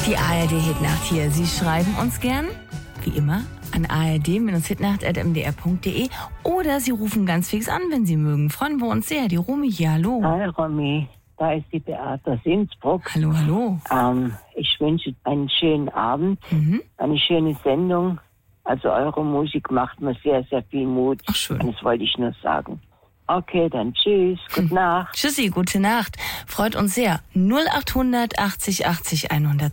Die ARD-Hitnacht hier. Sie schreiben uns gern, wie immer, an ard-hitnacht@mdr.de oder Sie rufen ganz fix an, wenn Sie mögen. Freuen wir uns sehr. Die Romy hier, hallo. Hi Romy, da ist die Beate aus Innsbruck. Hallo, hallo. Ich wünsche einen schönen Abend, eine schöne Sendung. Also eure Musik macht mir sehr, sehr viel Mut. Ach, schön. Das wollte ich nur sagen. Okay, dann tschüss, gute Nacht. Tschüssi, gute Nacht. Freut uns sehr. 0800 80 80 100.